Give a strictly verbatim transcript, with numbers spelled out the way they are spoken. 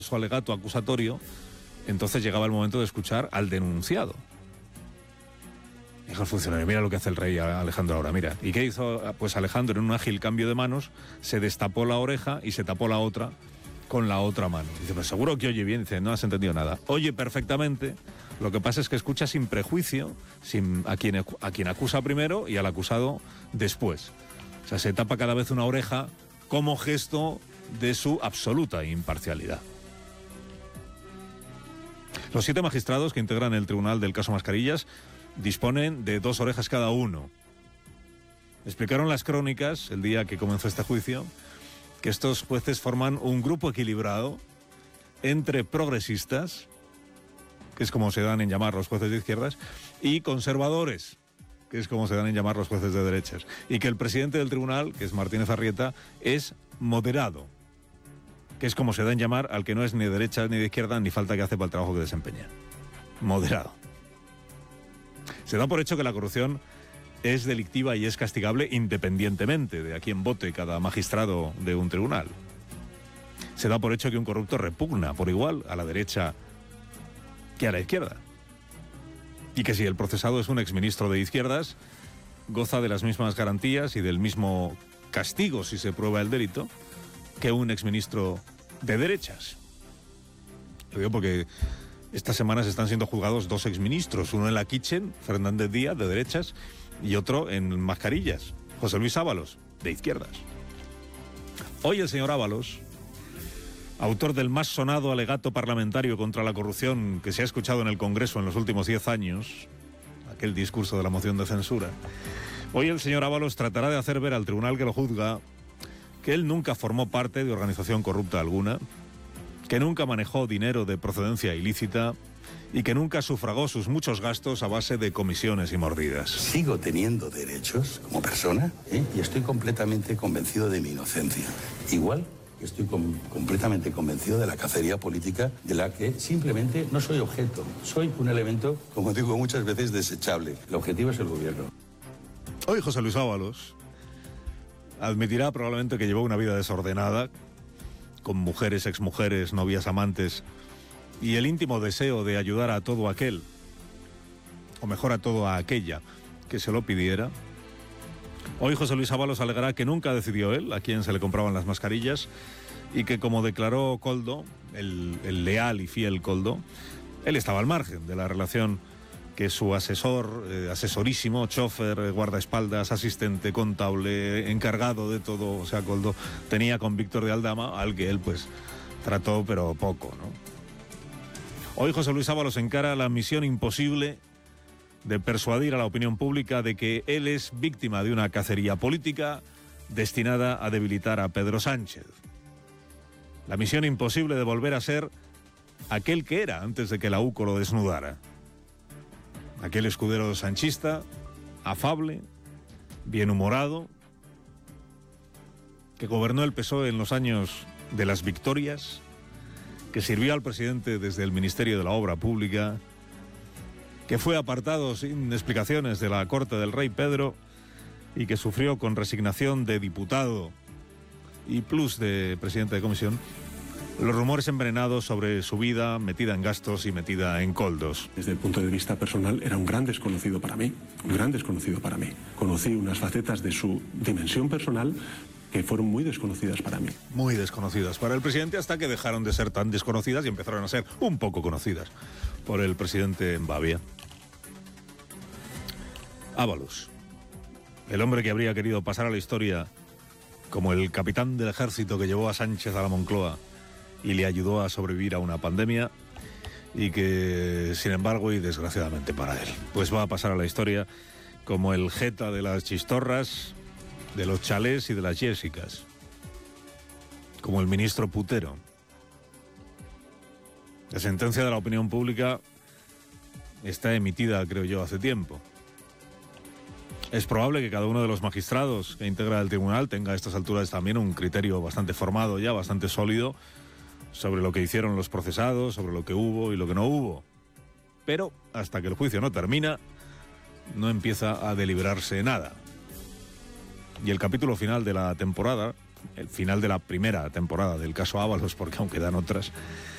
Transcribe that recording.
su alegato acusatorio, entonces llegaba el momento de escuchar al denunciado. Dijo el funcionario, mira lo que hace el rey Alejandro ahora, mira. ¿Y qué hizo? Pues Alejandro, en un ágil cambio de manos, se destapó la oreja y se tapó la otra con la otra mano. Dice, pues seguro que oye bien. Dice, no has entendido nada. Oye perfectamente, lo que pasa es que escucha sin prejuicio sin, a, quien, a quien acusa primero y al acusado después. O sea, se tapa cada vez una oreja como gesto de su absoluta imparcialidad. Los siete magistrados que integran el tribunal del caso Mascarillas disponen de dos orejas cada uno. Explicaron las crónicas, el día que comenzó este juicio, que estos jueces forman un grupo equilibrado entre progresistas, que es como se dan en llamar los jueces de izquierdas, y conservadores, que es como se dan en llamar los jueces de derechas. Y que el presidente del tribunal, que es Martínez Arrieta, es moderado, que es como se da en llamar al que no es ni de derecha ni de izquierda, ni falta que hace para el trabajo que desempeña. Moderado. Se da por hecho que la corrupción es delictiva y es castigable independientemente de a quién vote cada magistrado de un tribunal. Se da por hecho que un corrupto repugna por igual a la derecha que a la izquierda. Y que si el procesado es un exministro de izquierdas, goza de las mismas garantías y del mismo castigo si se prueba el delito que un exministro de derechas. Lo digo porque estas semanas están siendo juzgados dos exministros, uno en la Kitchen, Fernández Díaz, de derechas, y otro en Mascarillas, José Luis Ábalos, de izquierdas. Hoy el señor Ábalos, autor del más sonado alegato parlamentario contra la corrupción que se ha escuchado en el Congreso en los últimos diez años, aquel discurso de la moción de censura, hoy el señor Ábalos tratará de hacer ver al tribunal que lo juzga que él nunca formó parte de organización corrupta alguna, que nunca manejó dinero de procedencia ilícita y que nunca sufragó sus muchos gastos a base de comisiones y mordidas. Sigo teniendo derechos como persona, ¿eh? Y estoy completamente convencido de mi inocencia. Igual estoy com- completamente convencido de la cacería política de la que simplemente no soy objeto. Soy un elemento, como digo muchas veces, desechable. El objetivo es el gobierno. Hoy José Luis Ábalos admitirá probablemente que llevó una vida desordenada, con mujeres, exmujeres, novias, amantes, y el íntimo deseo de ayudar a todo aquel, o mejor a todo a aquella, que se lo pidiera. Hoy José Luis Ábalos alegará que nunca decidió él a quién se le compraban las mascarillas, y que, como declaró Koldo, el, el leal y fiel Koldo, él estaba al margen de la relación que su asesor, eh, asesorísimo, chofer, guardaespaldas, asistente, contable, encargado de todo, o sea, Koldo, tenía con Víctor de Aldama, al que él, pues, trató, pero poco, ¿no? Hoy José Luis Ábalos encara la misión imposible de persuadir a la opinión pública de que él es víctima de una cacería política destinada a debilitar a Pedro Sánchez. La misión imposible de volver a ser aquel que era antes de que la U C O lo desnudara. Aquel escudero sanchista, afable, bienhumorado, que gobernó el P S O E en los años de las victorias, que sirvió al presidente desde el Ministerio de la Obra Pública, que fue apartado sin explicaciones de la corte del rey Pedro y que sufrió con resignación de diputado y plus de presidente de comisión los rumores envenenados sobre su vida metida en gastos y metida en coldos. Desde el punto de vista personal era un gran desconocido para mí, un gran desconocido para mí. Conocí unas facetas de su dimensión personal que fueron muy desconocidas para mí. Muy desconocidas para el presidente, hasta que dejaron de ser tan desconocidas y empezaron a ser un poco conocidas por el presidente en Bavia. Ábalos, el hombre que habría querido pasar a la historia como el capitán del ejército que llevó a Sánchez a la Moncloa y le ayudó a sobrevivir a una pandemia, y que, sin embargo, y desgraciadamente para él, pues va a pasar a la historia como el jeta de las chistorras, de los chalés y de las Jessicas, como el ministro putero. La sentencia de la opinión pública está emitida, creo yo, hace tiempo. Es probable que cada uno de los magistrados que integra el tribunal tenga a estas alturas también un criterio bastante formado ya, bastante sólido, sobre lo que hicieron los procesados, sobre lo que hubo y lo que no hubo. Pero hasta que el juicio no termina, no empieza a deliberarse nada. Y el capítulo final de la temporada, el final de la primera temporada del caso Ábalos, porque aún quedan otras,